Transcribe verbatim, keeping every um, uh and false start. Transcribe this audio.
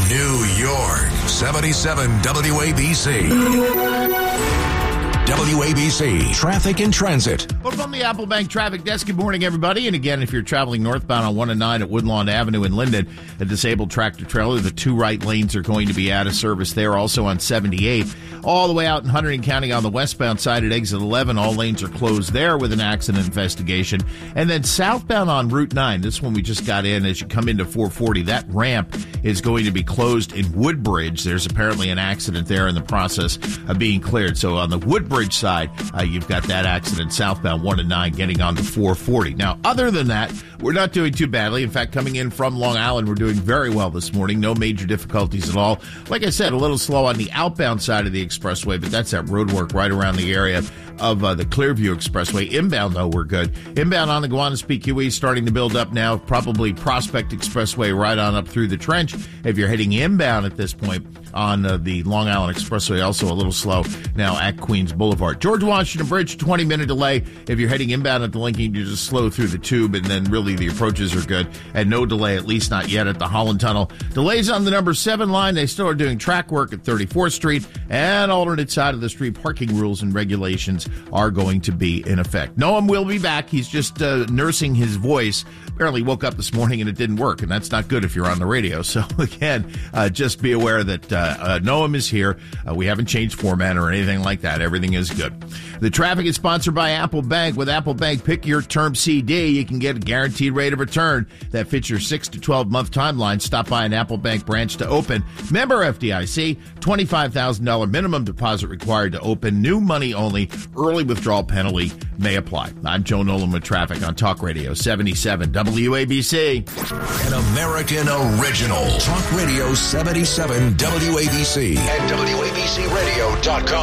New York, seventy-seven W A B C. W A B C Traffic and Transit. Well, from the Apple Bank Traffic Desk, good morning, everybody. And again, if you're traveling northbound on one and nine at Woodlawn Avenue in Linden, a disabled tractor trailer, the two right lanes are going to be out of service there. Also on seventy-eight, all the way out in Hunterdon County on the westbound side at exit eleven, all lanes are closed there with an accident investigation. And then southbound on Route nine, this one we just got in as you come into four forty, that ramp is going to be closed in Woodbridge. There's apparently an accident there in the process of being cleared. So on the Woodbridge side, uh, you've got that accident southbound one and nine getting onto four forty. Now, other than that, we're not doing too badly. In fact, coming in from Long Island, we're doing very well this morning. No major difficulties at all. Like I said, a little slow on the outbound side of the expressway, but that's that road work right around the area of uh, the Clearview Expressway. Inbound, though, we're good. Inbound on the Gowanus P Q E starting to build up now. Probably Prospect Expressway right on up through the trench. If you're heading inbound at this point on uh, the Long Island Expressway, also a little slow now at Queens Boulevard. George Washington Bridge, twenty-minute delay. If you're heading inbound at the Lincoln, you just slow through the tube, and then really the approaches are good. And no delay, at least not yet, at the Holland Tunnel. Delays on the number seven line. They still are doing track work at thirty-fourth Street, and alternate side of the street parking rules and regulations are going to be in effect. Noam will be back. He's just uh, nursing his voice. Apparently woke up this morning and it didn't work, and that's not good if you're on the radio. So again, uh, just be aware that uh, uh, Noam is here. Uh, we haven't changed format or anything like that. Everything is good. The traffic is sponsored by Apple Bank. With Apple Bank, pick your term C D. You can get a guaranteed rate of return that fits your six to twelve month timeline. Stop by an Apple Bank branch to open. Member F D I C, twenty-five thousand dollars minimum deposit required to open. New money only. Early withdrawal penalty may apply. I'm Joe Nolan with traffic on Talk Radio seventy-seven W A B C. An American original. Talk Radio seventy-seven W A B C and W A B C radio dot com.